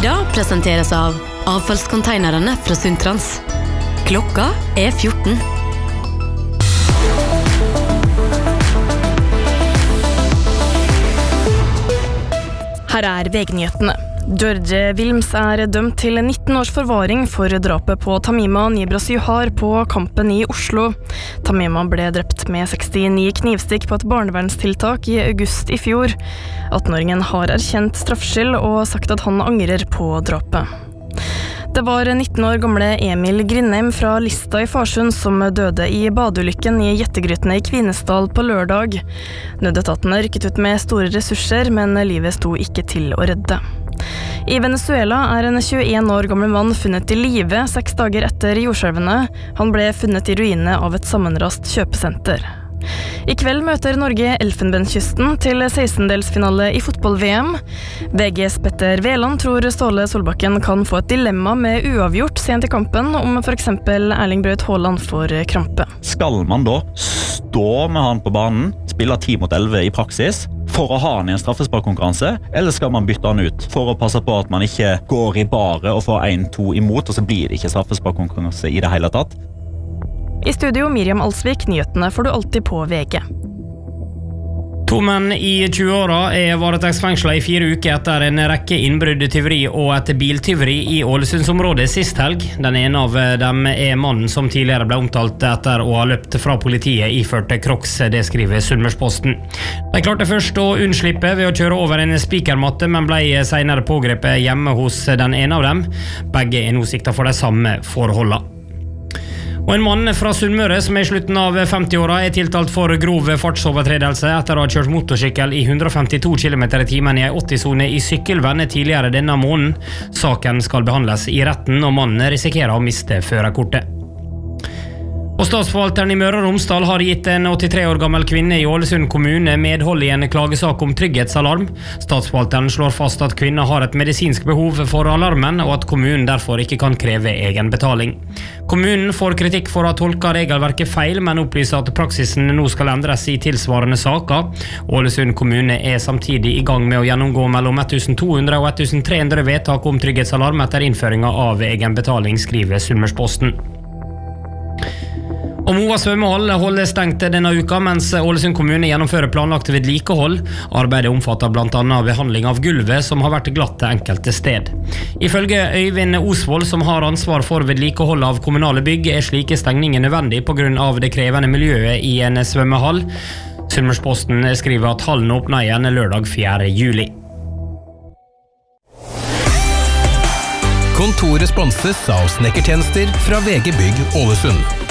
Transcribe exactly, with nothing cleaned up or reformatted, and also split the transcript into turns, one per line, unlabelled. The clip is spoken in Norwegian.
Lyda presenteres av avfallskonteinerne fra Sundtrans. Klokka er fjorten.
Her er V G-nyhetene. George Wilms er dømt til nitten års forvaring for drapet på Tamima Niebras-Juhar på Kampen i Oslo. Tamima ble drept med sekstini knivstikk på et barnevernstiltak i august i fjor. atten-åringen har erkjent straffskyld og sagt at han angrer på drapet. Det var nitten år gamle Emil Grindheim fra Lista i Farsund som døde i badeulykken i Jettegrytene i Kvinesdal på lørdag. Nødetatene rykket ut med store ressurser, men livet sto ikke til å redde. I Venezuela er en tjueen år gammel mann funnet i live seks dager etter jordskjelvene. Han ble funnet i ruinene av et sammenrast kjøpesenter. I kveld møter Norge Elfenbenskysten til sekstendelsfinale i fotball-V M. V G's Petter Veland tror Ståle Solbakken kan få et dilemma med uavgjort sent i kampen om for eksempel Erling Braut Haaland får krampe.
Skal man da stå med han på banen, spille ti mot elleve i praksis, for å ha han i en straffesparkkonkurranse, eller skal man bytte han ut for å passe på at man ikke går i bare og får en to imot, og så blir det ikke straffesparkkonkurranse i det hele tatt?
I studio Miriam Alsvik, nyhetene får du alltid på V G.
To menn i tjue-åra er varetektsfengslet i fire uker etter en rekke innbrudd, tyveri og et biltyveri i Ålesundsområdet sist helg. Den ene av dem er mannen som tidligere ble omtalt etter å ha løpt fra politiet iført Crocs, det skriver Sunnmørsposten. De klarte først å unnslippe ved å kjøre over en spikermatte, men ble senere pågrepet hjemme hos den ene av dem. Begge er nå siktet for de samme forholdene. Og en mann fra Sunnmøre som er i slutten av femti-åra er tiltalt for grov fartsovertredelse etter å ha kjørt motorsykkel i hundre og femtito kilometer i timen i en åtti-sone i Sykkylven tidligere denne måneden. Saken skal behandles i retten, og mannen risikerer å miste førerkortet. Og Statsforvalteren i Møre og Romsdal har gitt en åttitre år gammel kvinne i Ålesund kommune medhold i en klagesak om trygghetsalarm. Statsforvalteren slår fast at kvinner har et medisinsk behov for alarmen, og at kommunen derfor ikke kan kreve egenbetaling. Kommunen får kritikk for å ha tolket regelverket feil, men opplyser at praksisen nå skal endres i tilsvarende saker. Ålesund kommune er samtidig i gang med å gjennomgå mellom to hundre og tre hundre vedtak om trygghetsalarm etter innføringen av egenbetaling, skriver Sunnmørsposten. Og Moa svømmehall holder stengt denne uka, mens Ålesund kommune gjennomfører planlagt vedlikehold. Arbeidet omfatter blant annet behandling av gulvet, som har vært glatt til enkelte sted. Ifølge Øyvind Osvold, som har ansvar for vedlikehold av kommunale bygg, er slike stengninger nødvendig på grunn av det krevende miljøet i en svømmehall. Sunnmørsposten skriver at hallen åpner igjen lørdag fjerde juli.
Kontoret sponses av snekkertjenester fra V G Bygg Ålesund.